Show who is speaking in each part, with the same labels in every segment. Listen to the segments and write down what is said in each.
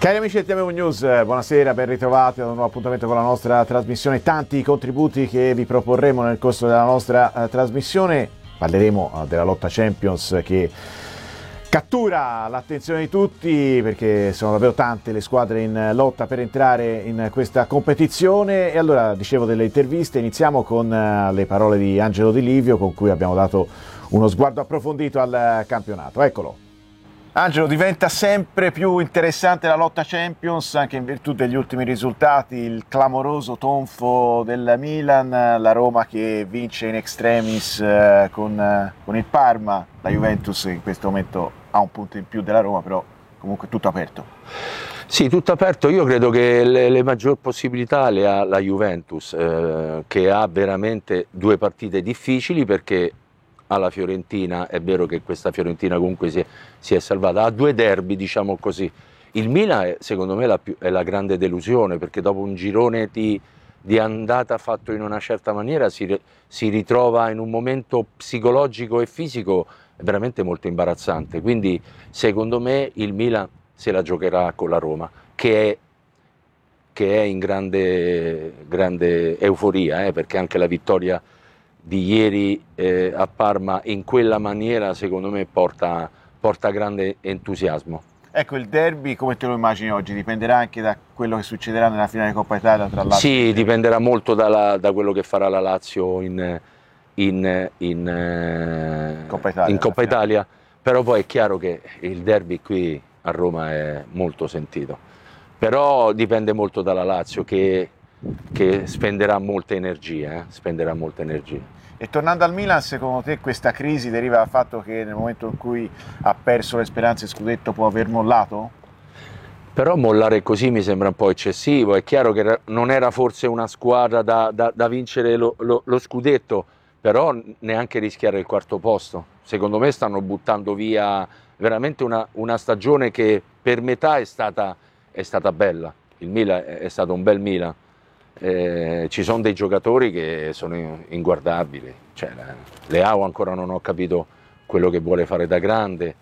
Speaker 1: Cari amici del TMU News, buonasera, ben ritrovati ad un nuovo appuntamento con la nostra trasmissione. Tanti contributi che vi proporremo nel corso della nostra trasmissione. Parleremo della lotta Champions che cattura l'attenzione di tutti perché sono davvero tante le squadre in lotta per entrare in questa competizione. E allora, dicevo delle interviste, iniziamo con le parole di Angelo Di Livio, con cui abbiamo dato uno sguardo approfondito al campionato. Eccolo. Angelo, diventa sempre più interessante la lotta Champions anche in virtù degli ultimi risultati, il clamoroso tonfo del Milan, la Roma che vince in extremis con il Parma, la Juventus in questo momento ha un punto in più della Roma, però comunque tutto aperto.
Speaker 2: Sì, tutto aperto. Io credo che le maggior possibilità le ha la Juventus, che ha veramente due partite difficili perché alla Fiorentina, è vero che questa Fiorentina comunque si è salvata, ha due derby, diciamo così. Il Milan è, secondo me è la grande delusione, perché dopo un girone di andata fatto in una certa maniera si ritrova in un momento psicologico e fisico veramente molto imbarazzante. Quindi secondo me il Milan se la giocherà con la Roma, che è in grande euforia, perché anche la vittoria di ieri a Parma in quella maniera secondo me porta grande entusiasmo.
Speaker 1: Ecco, il derby come te lo immagini oggi? Dipenderà anche da quello che succederà nella finale di Coppa Italia tra l'altro?
Speaker 2: Sì, dipenderà molto da quello che farà la Lazio in Coppa Italia, però poi è chiaro che il derby qui a Roma è molto sentito, però dipende molto dalla Lazio che spenderà molte energie,
Speaker 1: E tornando al Milan, secondo te questa crisi deriva dal fatto che nel momento in cui ha perso le speranze scudetto può aver mollato?
Speaker 2: Però mollare così mi sembra un po' eccessivo. È chiaro che non era forse una squadra da vincere lo scudetto, però neanche rischiare il quarto posto. Secondo me stanno buttando via veramente una stagione che per metà è stata bella. Il Milan è stato un bel Milan. Ci sono dei giocatori che sono inguardabili, cioè, Leao ancora non ho capito quello che vuole fare da grande,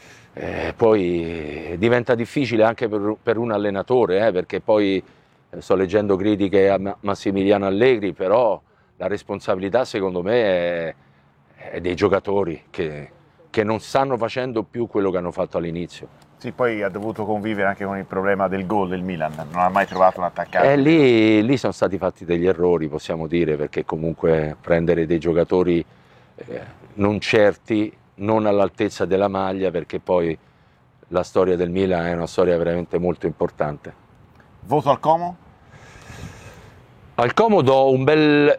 Speaker 2: poi diventa difficile anche per un allenatore, perché poi sto leggendo critiche a Massimiliano Allegri, però la responsabilità secondo me è dei giocatori che non stanno facendo più quello che hanno fatto all'inizio.
Speaker 1: Sì, poi ha dovuto convivere anche con il problema del gol del Milan, non ha mai trovato un attaccante.
Speaker 2: Lì sono stati fatti degli errori, possiamo dire, perché comunque prendere dei giocatori non certi, non all'altezza della maglia, perché poi la storia del Milan è una storia veramente molto importante.
Speaker 1: Voto al Como?
Speaker 2: Al Como do un bel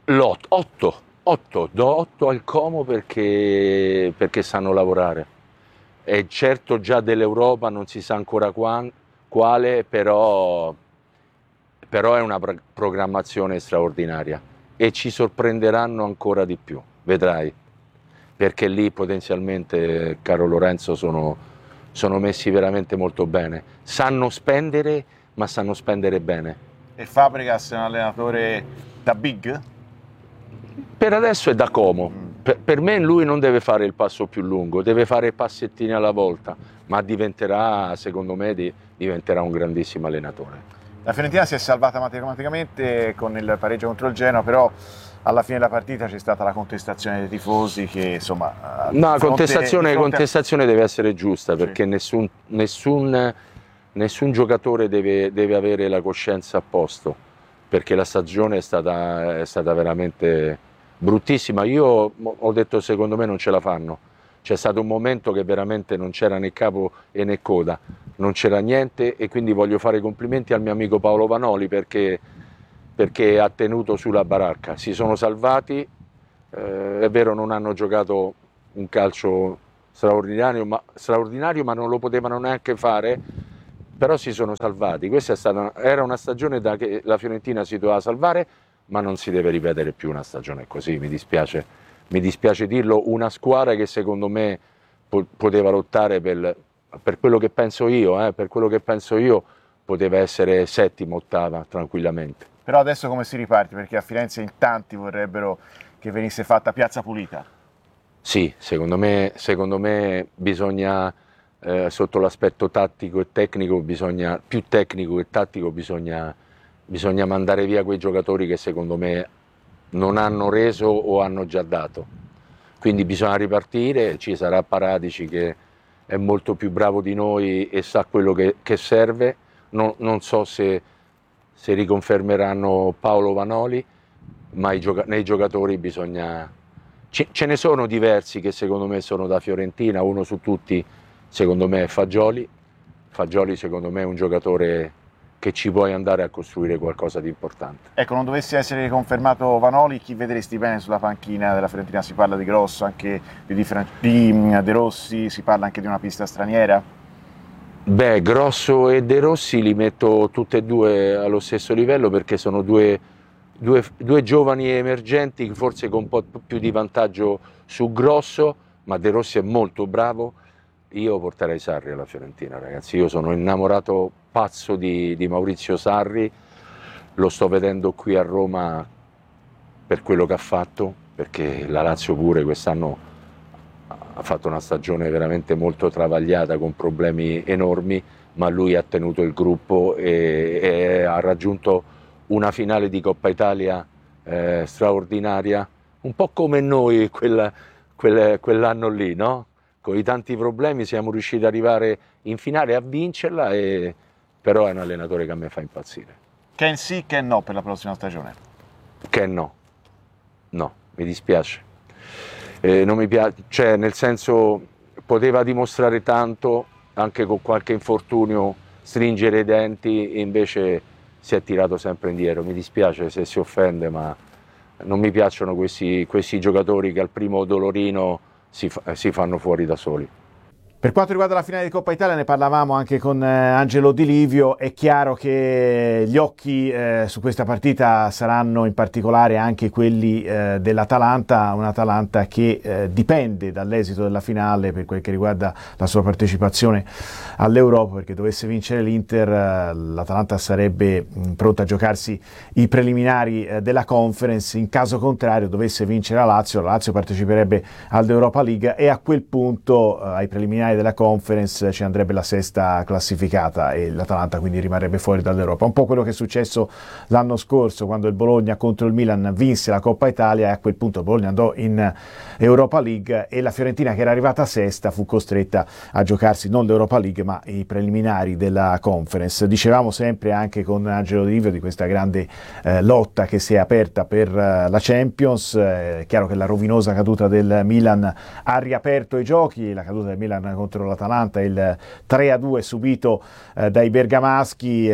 Speaker 2: 8, do 8 al Como perché sanno lavorare. E certo già dell'Europa non si sa ancora quale, però è una programmazione straordinaria e ci sorprenderanno ancora di più, vedrai, perché lì potenzialmente, caro Lorenzo, sono messi veramente molto bene. Sanno spendere, ma sanno spendere bene.
Speaker 1: E Fabregas è un allenatore da big?
Speaker 2: Per adesso è da Como. Per me lui non deve fare il passo più lungo, deve fare passettini alla volta, ma diventerà, secondo me, diventerà un grandissimo allenatore.
Speaker 1: La Fiorentina si è salvata matematicamente con il pareggio contro il Genoa, però alla fine della partita c'è stata la contestazione dei tifosi che insomma...
Speaker 2: No, contestazione deve essere giusta, perché
Speaker 1: sì.
Speaker 2: nessun giocatore deve avere la coscienza a posto, perché la stagione è stata veramente bruttissima. Io ho detto secondo me non ce la fanno. C'è stato un momento che veramente non c'era né capo e né coda, non c'era niente, e quindi voglio fare i complimenti al mio amico Paolo Vanoli perché ha tenuto sulla baracca. Si sono salvati, è vero non hanno giocato un calcio straordinario ma non lo potevano neanche fare, però si sono salvati. Questa era una stagione che la Fiorentina si doveva salvare, ma non si deve ripetere più una stagione così, mi dispiace dirlo, una squadra che secondo me poteva lottare per quello che penso io, poteva essere settima, ottava tranquillamente.
Speaker 1: Però adesso come si riparte? Perché a Firenze in tanti vorrebbero che venisse fatta piazza pulita.
Speaker 2: Sì, secondo me bisogna sotto l'aspetto tattico e tecnico più tecnico che tattico bisogna mandare via quei giocatori che secondo me non hanno reso o hanno già dato. Quindi bisogna ripartire, ci sarà Paratici che è molto più bravo di noi e sa quello che serve, non so se riconfermeranno Paolo Vanoli, ma nei giocatori bisogna... Ce ne sono diversi che secondo me sono da Fiorentina, uno su tutti secondo me è Fagioli. Fagioli secondo me è un giocatore che ci puoi andare a costruire qualcosa di importante.
Speaker 1: Ecco, non dovesse essere confermato Vanoli, chi vedresti bene sulla panchina della Fiorentina? Si parla di Grosso, anche di De Rossi, si parla anche di una pista straniera?
Speaker 2: Beh, Grosso e De Rossi li metto tutte e due allo stesso livello perché sono due giovani emergenti, forse con un po' più di vantaggio su Grosso, ma De Rossi è molto bravo. Io porterei Sarri alla Fiorentina, ragazzi. Io sono innamorato pazzo di Maurizio Sarri, lo sto vedendo qui a Roma per quello che ha fatto, perché la Lazio pure quest'anno ha fatto una stagione veramente molto travagliata con problemi enormi, ma lui ha tenuto il gruppo e ha raggiunto una finale di Coppa Italia straordinaria, un po' come noi quell'anno lì, no? Con i tanti problemi siamo riusciti ad arrivare in finale a vincerla, però è un allenatore che a me fa impazzire.
Speaker 1: Ken sì, Ken no per la prossima stagione?
Speaker 2: Ken no, mi dispiace. Non mi piace, cioè nel senso poteva dimostrare tanto, anche con qualche infortunio, stringere i denti, e invece si è tirato sempre indietro. Mi dispiace se si offende, ma non mi piacciono questi giocatori che al primo dolorino si fanno fuori da soli.
Speaker 1: Per quanto riguarda la finale di Coppa Italia, ne parlavamo anche con Angelo Di Livio. È chiaro che gli occhi su questa partita saranno in particolare anche quelli dell'Atalanta, un'Atalanta che dipende dall'esito della finale per quel che riguarda la sua partecipazione all'Europa, perché dovesse vincere l'Inter, l'Atalanta sarebbe pronta a giocarsi i preliminari della Conference. In caso contrario, dovesse vincere la Lazio parteciperebbe all'Europa League e a quel punto ai preliminari della Conference ci andrebbe la sesta classificata e l'Atalanta quindi rimarrebbe fuori dall'Europa. Un po' quello che è successo l'anno scorso quando il Bologna contro il Milan vinse la Coppa Italia e a quel punto il Bologna andò in Europa League e la Fiorentina, che era arrivata sesta, fu costretta a giocarsi non l'Europa League ma i preliminari della Conference. Dicevamo sempre anche con Angelo Di Livio di questa grande lotta che si è aperta per la Champions. È chiaro che la rovinosa caduta del Milan ha riaperto i giochi, la caduta del Milan contro l'Atalanta, il 3-2 subito dai bergamaschi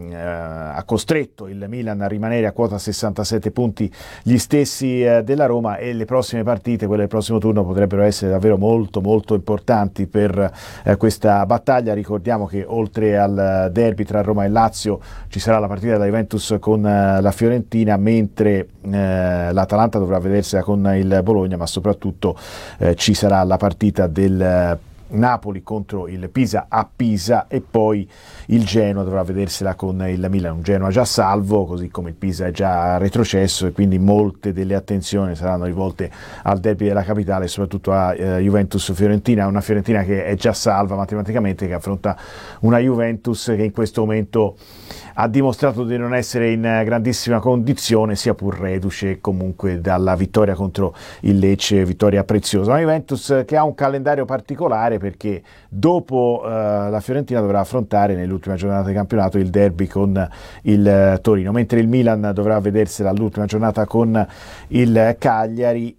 Speaker 1: ha costretto il Milan a rimanere a quota 67 punti, gli stessi della Roma, e le prossime partite, quelle del prossimo turno, potrebbero essere davvero molto molto importanti per questa battaglia. Ricordiamo che oltre al derby tra Roma e Lazio ci sarà la partita della Juventus con la Fiorentina, mentre l'Atalanta dovrà vedersela con il Bologna, ma soprattutto ci sarà la partita del Napoli contro il Pisa a Pisa e poi il Genoa dovrà vedersela con il Milan, un Genoa già salvo, così come il Pisa è già retrocesso, e quindi molte delle attenzioni saranno rivolte al derby della capitale, soprattutto a Juventus-Fiorentina, una Fiorentina che è già salva matematicamente, che affronta una Juventus che in questo momento ha dimostrato di non essere in grandissima condizione, sia pur reduce comunque dalla vittoria contro il Lecce, vittoria preziosa. Una Juventus che ha un calendario particolare perché dopo la Fiorentina dovrà affrontare nell'ultima giornata di campionato il derby con il Torino, mentre il Milan dovrà vedersela all'ultima giornata con il Cagliari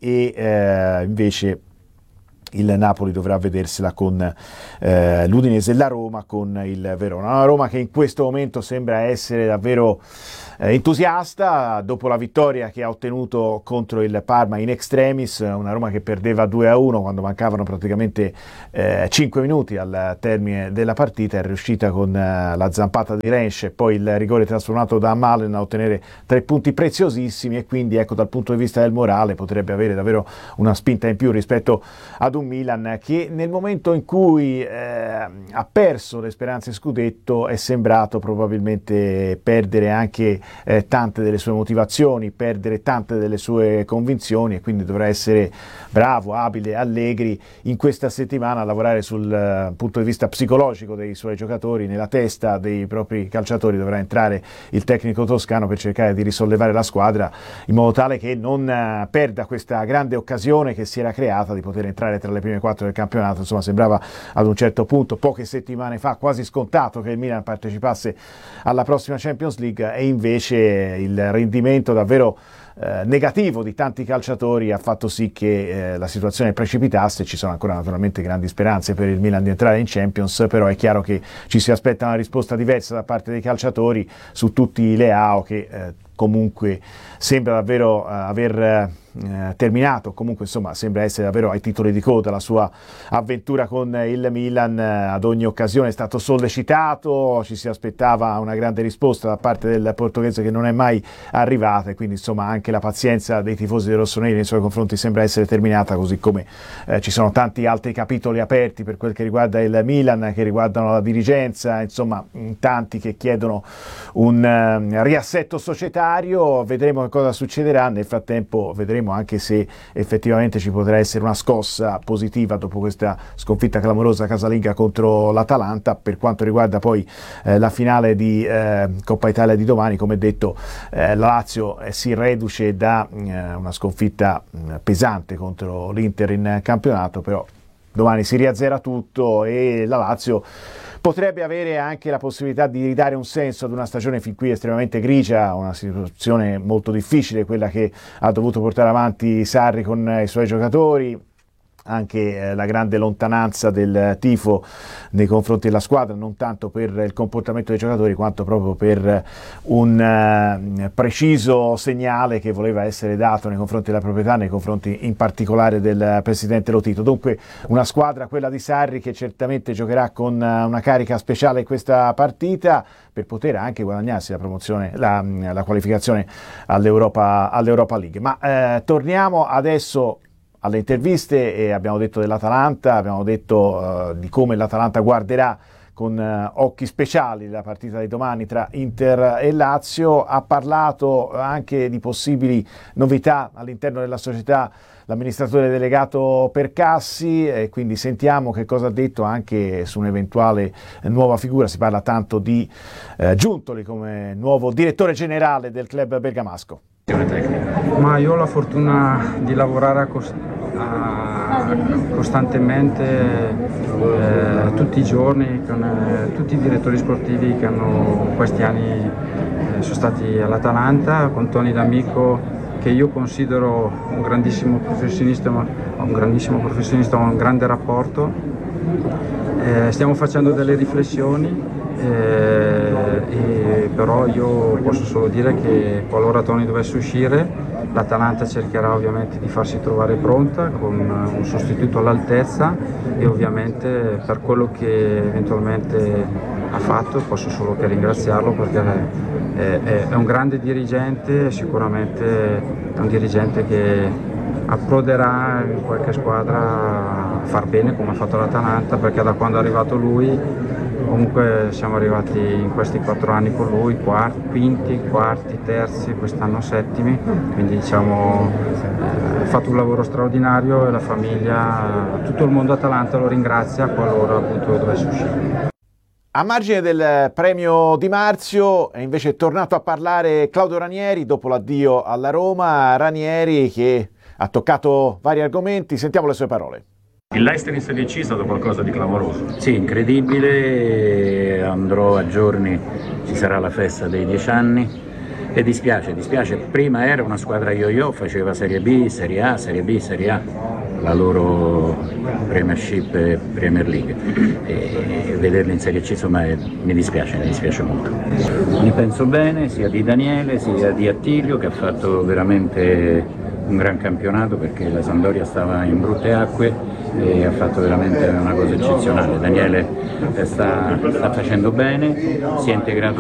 Speaker 1: e invece il Napoli dovrà vedersela con l'Udinese e la Roma con il Verona. Una Roma che in questo momento sembra essere davvero entusiasta dopo la vittoria che ha ottenuto contro il Parma in extremis, una Roma che perdeva 2-1 quando mancavano praticamente 5 minuti al termine della partita. È riuscita con la zampata di Rensch e poi il rigore trasformato da Malen a ottenere 3 punti preziosissimi, e quindi ecco, dal punto di vista del morale potrebbe avere davvero una spinta in più rispetto ad un Milan che nel momento in cui ha perso le speranze scudetto è sembrato probabilmente perdere anche tante delle sue motivazioni, perdere tante delle sue convinzioni, e quindi dovrà essere bravo, abile, Allegri in questa settimana a lavorare sul punto di vista psicologico dei suoi giocatori, nella testa dei propri calciatori dovrà entrare il tecnico toscano per cercare di risollevare la squadra in modo tale che non perda questa grande occasione che si era creata di poter entrare tra le prime 4 del campionato. Insomma, sembrava ad un certo punto, poche settimane fa, quasi scontato che il Milan partecipasse alla prossima Champions League, e invece il rendimento davvero negativo di tanti calciatori ha fatto sì che la situazione precipitasse. Ci sono ancora naturalmente grandi speranze per il Milan di entrare in Champions, però è chiaro che ci si aspetta una risposta diversa da parte dei calciatori su tutti i Leao che comunque sembra davvero aver terminato, comunque insomma sembra essere davvero ai titoli di coda la sua avventura con il Milan. Ad ogni occasione è stato sollecitato, ci si aspettava una grande risposta da parte del portoghese che non è mai arrivata, e quindi insomma anche la pazienza dei tifosi dei rossoneri nei suoi confronti sembra essere terminata, così come ci sono tanti altri capitoli aperti per quel che riguarda il Milan, che riguardano la dirigenza, insomma tanti che chiedono un riassetto societario. Vedremo che cosa succederà, nel frattempo vedremo anche se effettivamente ci potrà essere una scossa positiva dopo questa sconfitta clamorosa casalinga contro l'Atalanta. Per quanto riguarda poi la finale di Coppa Italia di domani, come detto, la Lazio si reduce da una sconfitta pesante contro l'Inter in campionato, però domani si riazzera tutto e la Lazio potrebbe avere anche la possibilità di ridare un senso ad una stagione fin qui estremamente grigia, una situazione molto difficile quella che ha dovuto portare avanti Sarri con i suoi giocatori, anche la grande lontananza del tifo nei confronti della squadra, non tanto per il comportamento dei giocatori quanto proprio per un preciso segnale che voleva essere dato nei confronti della proprietà, nei confronti in particolare del presidente Lotito. Dunque una squadra, quella di Sarri, che certamente giocherà con una carica speciale in questa partita per poter anche guadagnarsi la promozione, la qualificazione all'Europa League. Ma torniamo adesso alle interviste, e abbiamo detto dell'Atalanta, abbiamo detto di come l'Atalanta guarderà con occhi speciali la partita di domani tra Inter e Lazio. Ha parlato anche di possibili novità all'interno della società l'amministratore delegato Percassi, e quindi sentiamo che cosa ha detto anche su un'eventuale nuova figura. Si parla tanto di Giuntoli come nuovo direttore generale del club bergamasco.
Speaker 3: Ma io ho la fortuna di lavorare costantemente tutti i giorni con tutti i direttori sportivi che hanno questi anni sono stati all'Atalanta, con Tony D'Amico, che io considero un grandissimo professionista, ma un grande rapporto. Stiamo facendo delle riflessioni, però io posso solo dire che qualora Tony dovesse uscire, l'Atalanta cercherà ovviamente di farsi trovare pronta con un sostituto all'altezza, e ovviamente per quello che eventualmente ha fatto posso solo che ringraziarlo, perché è un grande dirigente, sicuramente è un dirigente che approderà in qualche squadra a far bene come ha fatto l'Atalanta, perché da quando è arrivato lui comunque siamo arrivati in questi 4 anni con lui, quinti, quarti, terzi, quest'anno settimi, quindi diciamo ha fatto un lavoro straordinario, e la famiglia, tutto il mondo Atalanta lo ringrazia qualora appunto dovesse uscire.
Speaker 1: A margine del premio Di Marzio è invece tornato a parlare Claudio Ranieri dopo l'addio alla Roma. Ranieri che ha toccato vari argomenti, sentiamo le sue parole.
Speaker 4: Il Leicester in Serie C è stato qualcosa di clamoroso.
Speaker 5: Sì, incredibile, andrò a giorni, ci sarà la festa dei 10 anni e dispiace, prima era una squadra yo-yo, faceva Serie B, Serie A, Serie B, Serie A, la loro Premiership e Premier League, e vederli in Serie C insomma mi dispiace molto. Ne penso bene sia di Daniele sia di Attilio, che ha fatto veramente un gran campionato, perché la Sampdoria stava in brutte acque e ha fatto veramente una cosa eccezionale. Daniele sta facendo bene, si è integrato